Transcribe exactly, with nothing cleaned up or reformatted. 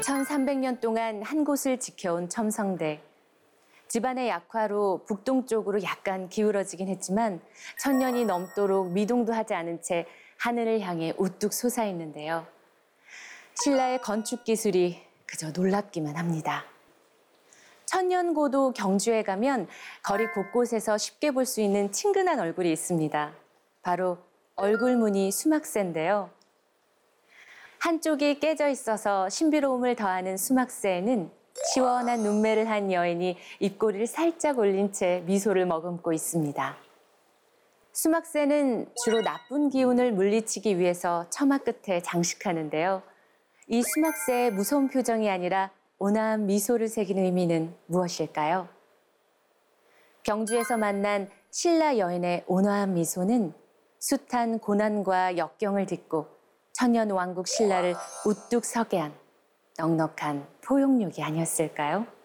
천삼백 년 동안 한 곳을 지켜온 첨성대. 집안의 약화로 북동쪽으로 약간 기울어지긴 했지만 천년이 넘도록 미동도 하지 않은 채 하늘을 향해 우뚝 솟아있는데요. 신라의 건축 기술이 그저 놀랍기만 합니다. 천년고도 경주에 가면 거리 곳곳에서 쉽게 볼 수 있는 친근한 얼굴이 있습니다. 바로 얼굴무늬 수막새인데요. 한쪽이 깨져 있어서 신비로움을 더하는 수막새에는 시원한 눈매를 한 여인이 입꼬리를 살짝 올린 채 미소를 머금고 있습니다. 수막새는 주로 나쁜 기운을 물리치기 위해서 처마 끝에 장식하는데요. 이 수막새의 무서운 표정이 아니라 온화한 미소를 새긴 의미는 무엇일까요? 경주에서 만난 신라 여인의 온화한 미소는 숱한 고난과 역경을 딛고 천년 왕국 신라를 우뚝 서게 한 넉넉한 포용력이 아니었을까요?